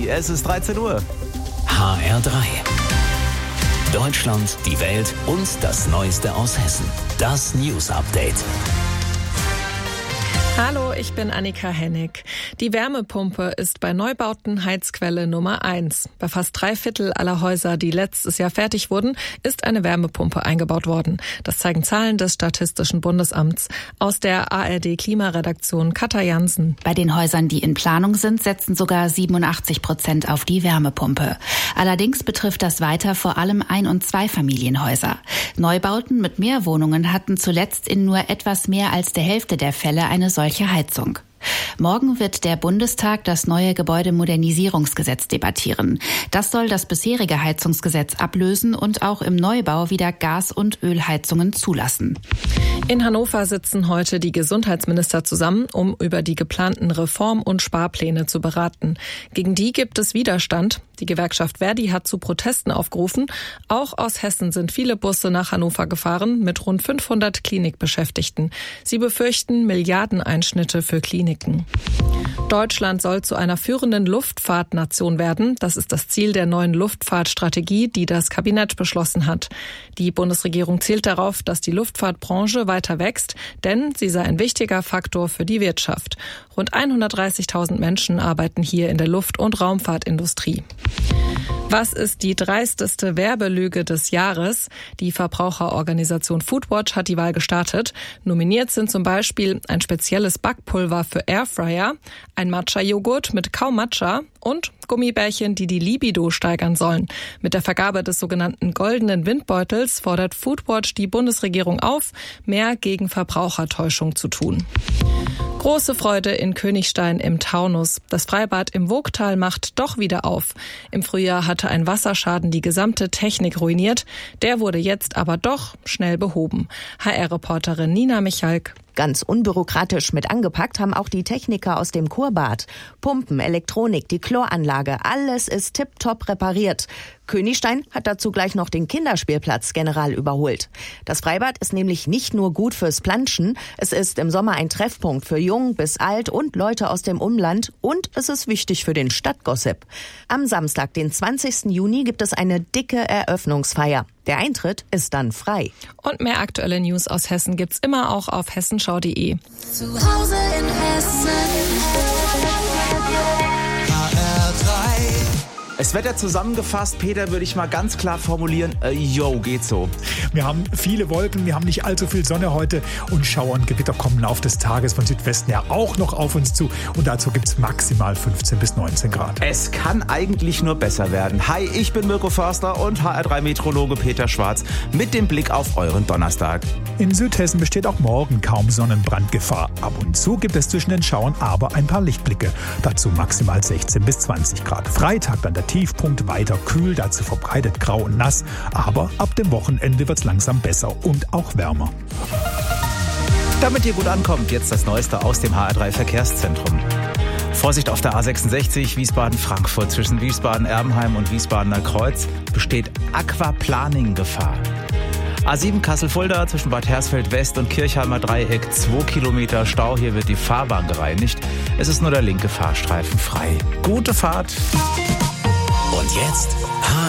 Es ist 13 Uhr. HR3. Deutschland, die Welt und das Neueste aus Hessen. Das News Update. Hallo, ich bin Annika Hennig. Die Wärmepumpe ist bei Neubauten Heizquelle Nummer 1. Bei fast 3/4 aller Häuser, die letztes Jahr fertig wurden, ist eine Wärmepumpe eingebaut worden. Das zeigen Zahlen des Statistischen Bundesamts. Aus der ARD-Klimaredaktion Katja Jansen. Bei den Häusern, die in Planung sind, setzen sogar 87% auf die Wärmepumpe. Allerdings betrifft das weiter vor allem Ein- und Zweifamilienhäuser. Neubauten mit mehr Wohnungen hatten zuletzt in nur etwas mehr als der Hälfte der Fälle eine solche Heizung. Morgen wird der Bundestag das neue Gebäudemodernisierungsgesetz debattieren. Das soll das bisherige Heizungsgesetz ablösen und auch im Neubau wieder Gas- und Ölheizungen zulassen. In Hannover sitzen heute die Gesundheitsminister zusammen, um über die geplanten Reform- und Sparpläne zu beraten. Gegen die gibt es Widerstand. Die Gewerkschaft Verdi hat zu Protesten aufgerufen. Auch aus Hessen sind viele Busse nach Hannover gefahren mit rund 500 Klinikbeschäftigten. Sie befürchten Milliardeneinschnitte für Kliniken. Deutschland soll zu einer führenden Luftfahrtnation werden. Das ist das Ziel der neuen Luftfahrtstrategie, die das Kabinett beschlossen hat. Die Bundesregierung zielt darauf, dass die Luftfahrtbranche weiter wächst, denn sie sei ein wichtiger Faktor für die Wirtschaft. Rund 130.000 Menschen arbeiten hier in der Luft- und Raumfahrtindustrie. Was ist die dreisteste Werbelüge des Jahres? Die Verbraucherorganisation Foodwatch hat die Wahl gestartet. Nominiert sind zum Beispiel ein spezielles Backpulver für Airfryer, ein Matcha-Joghurt mit kaum Matcha und Gummibärchen, die die Libido steigern sollen. Mit der Vergabe des sogenannten goldenen Windbeutels fordert Foodwatch die Bundesregierung auf, mehr gegen Verbrauchertäuschung zu tun. Große Freude in Königstein im Taunus. Das Freibad im Voigtal macht doch wieder auf. Im Frühjahr hatte ein Wasserschaden die gesamte Technik ruiniert. Der wurde jetzt aber doch schnell behoben. HR-Reporterin Nina Michalk. Ganz unbürokratisch mit angepackt haben auch die Techniker aus dem Kurbad. Pumpen, Elektronik, die Chloranlage, alles ist tipptopp repariert. Königstein hat dazu gleich noch den Kinderspielplatz general überholt. Das Freibad ist nämlich nicht nur gut fürs Planschen, es ist im Sommer ein Treffpunkt für jung bis alt und Leute aus dem Umland und es ist wichtig für den Stadtgossip. Am Samstag, den 20. Juni, gibt es eine dicke Eröffnungsfeier. Der Eintritt ist dann frei. Und mehr aktuelle News aus Hessen gibt's immer auch auf hessenschau.de. Zu Hause in Hessen. Es wird ja zusammengefasst, Peter, würde ich mal ganz klar formulieren, geht so. Wir haben viele Wolken, wir haben nicht allzu viel Sonne heute und Schauer und Gewitter kommen im Laufe des Tages von Südwesten her auch noch auf uns zu und dazu gibt es maximal 15 bis 19 Grad. Es kann eigentlich nur besser werden. Hi, ich bin Mirko Förster und HR3-Meteorologe Peter Schwarz mit dem Blick auf euren Donnerstag. In Südhessen besteht auch morgen kaum Sonnenbrandgefahr. Ab und zu gibt es zwischen den Schauern aber ein paar Lichtblicke. Dazu maximal 16 bis 20 Grad. Freitag dann der Tiefpunkt, weiter kühl, dazu verbreitet grau und nass. Aber ab dem Wochenende wird es langsam besser und auch wärmer. Damit ihr gut ankommt, jetzt das Neueste aus dem HR3-Verkehrszentrum. Vorsicht auf der A66 Wiesbaden-Frankfurt. Zwischen Wiesbaden-Erbenheim und Wiesbadener Kreuz besteht Aquaplaning-Gefahr. A7 Kassel-Fulda zwischen Bad Hersfeld-West und Kirchheimer Dreieck 2 Kilometer Stau. Hier wird die Fahrbahn gereinigt. Es ist nur der linke Fahrstreifen frei. Gute Fahrt! Und jetzt